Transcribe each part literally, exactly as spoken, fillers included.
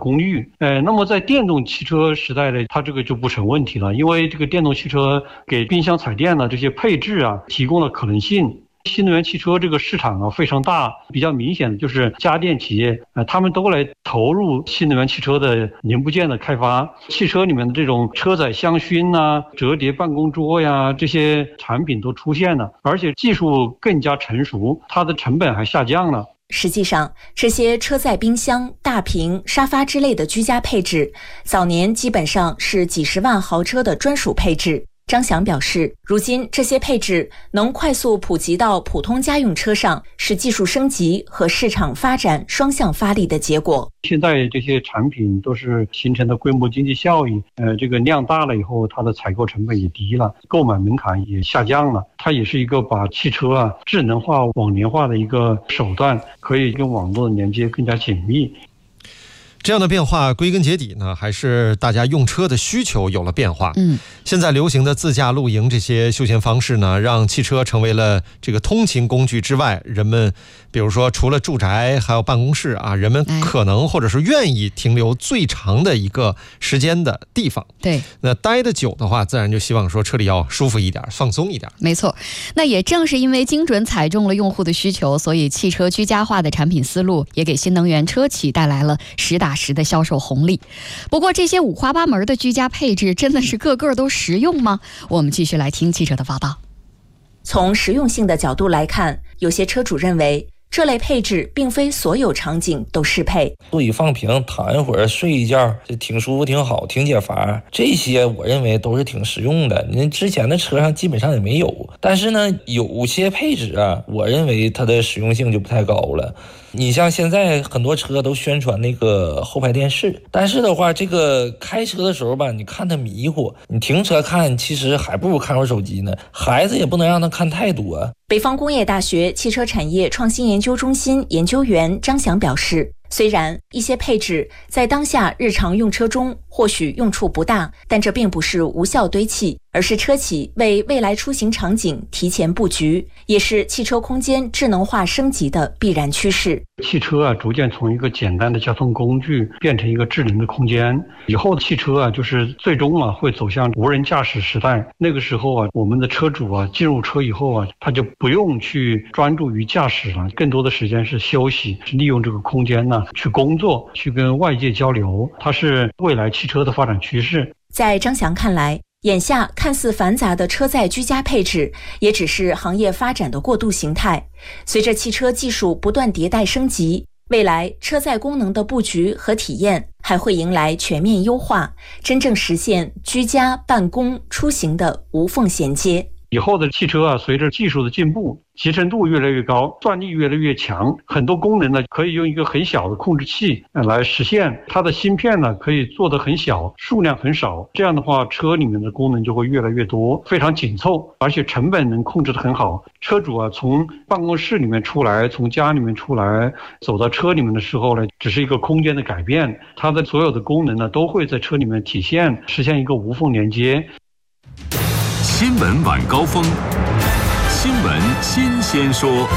功率。呃，那么在电动汽车时代呢，它这个就不成问题了，因为这个电动汽车给冰箱、彩电呢这些配置啊提供了可能性。新能源汽车这个市场啊非常大，比较明显的就是家电企业，呃，他们都来投入新能源汽车的零部件的开发。汽车里面的这种车载香薰呐、折叠办公桌呀，这些产品都出现了，而且技术更加成熟，它的成本还下降了。 实际上，这些车载冰箱、大屏、沙发之类的居家配置，早年基本上是几十万豪车的专属配置。张翔表示，如今这些配置能快速普及到普通家用车上，是技术升级和市场发展双向发力的结果。 现在这些产品都是形成的规模经济效益，呃，这个量大了以后，它的采购成本也低了，购买门槛也下降了。它也是一个把汽车啊智能化、网联化的一个手段，可以跟网络的连接更加紧密。 这样的变化归根结底呢，还是大家用车的需求有了变化。嗯，现在流行的自驾露营这些休闲方式呢，让汽车成为了这个通勤工具之外，人们比如说除了住宅还有办公室啊，人们可能或者是愿意停留最长的一个时间的地方。对，那待得久的话，自然就希望说车里要舒服一点，放松一点。 没错，那也正是因为精准踩中了用户的需求，所以汽车居家化的产品思路也给新能源车企带来了实打实的销售红利。不过这些五花八门的居家配置真的是个个都实用吗？我们继续来听记者的报道。 从实用性的角度来看，有些车主认为这类配置并非所有场景都适配。 座椅放平，躺一会儿，睡一觉，这挺舒服，挺好，挺解乏。这些我认为都是挺实用的。您之前的车上基本上也没有，但是呢，有些配置啊，我认为它的实用性就不太高了。你像现在很多车都宣传那个后排电视，但是的话，这个开车的时候吧，你看它迷糊，你停车看，其实还不如看会儿手机呢。孩子也不能让他看太多。 北方工业大学汽车产业创新研究中心研究员张翔表示，虽然一些配置在当下日常用车中或许用处不大，但这并不是无效堆砌，而是车企为未来出行场景提前布局，也是汽车空间智能化升级的必然趋势。 汽车啊，逐渐从一个简单的交通工具变成一个智能的空间。以后的汽车啊，就是最终啊会走向无人驾驶时代。那个时候啊，我们的车主啊进入车以后啊，他就不用去专注于驾驶了，更多的时间是休息，是利用这个空间呢去工作，去跟外界交流。它是未来汽车的发展趋势。 在张翔看来，眼下看似繁杂的车载居家配置也只是行业发展的过渡形态。随着汽车技术不断迭代升级，未来车载功能的布局和体验还会迎来全面优化，真正实现居家、办公、出行的无缝衔接。 以后的汽车啊，随着技术的进步，集成度越来越高，算力越来越强，很多功能呢可以用一个很小的控制器来实现。它的芯片呢可以做得很小，数量很少，这样的话车里面的功能就会越来越多，非常紧凑，而且成本能控制得很好。车主啊从办公室里面出来，从家里面出来，走到车里面的时候呢，只是一个空间的改变，它的所有的功能呢都会在车里面体现，实现一个无缝连接。 新闻晚高峰，新闻新鲜说。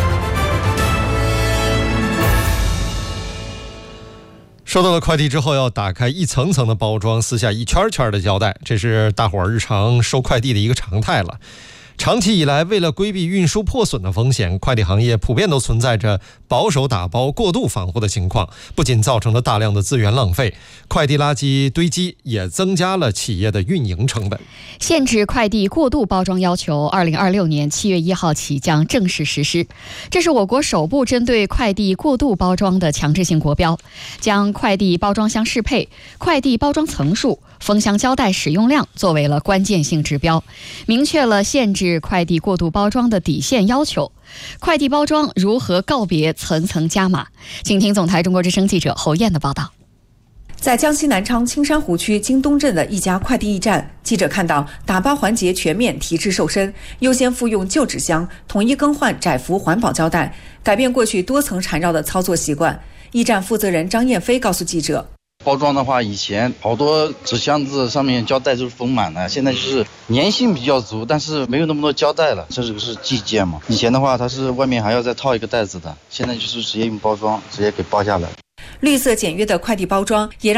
收到了快递之后，要打开一层层的包装，撕下一圈圈的胶带，这是大伙儿日常收快递的一个常态了。长期以来，为了规避运输破损的风险，快递行业普遍都存在着保守打包、过度防护的情况，不仅造成了大量的资源浪费，快递垃圾堆积，也增加了企业的运营成本。 限制快递过度包装要求，二零二六年七月一号起将正式实施。这是我国首部针对快递过度包装的强制性国标，将快递包装箱适配、快递包装层数、封箱胶带使用量作为了关键性指标，明确了限制快递过度包装的底线要求。快递包装如何告别层层加码？请听总台中国之声记者侯燕的报道。 在江西南昌青山湖区京东镇的一家快递驿站，记者看到打包环节全面提质瘦身，优先复用旧纸箱，统一更换窄幅环保胶带，改变过去多层缠绕的操作习惯。驿站负责人张艳飞告诉记者， 包装的话，以前好多纸箱子上面胶带都是封满了，现在就是粘性比较足，但是没有那么多胶带了。这个是寄件嘛，以前的话它是外面还要再套一个袋子的，现在就是直接用包装直接给包下来。 绿色简约的快递包装也让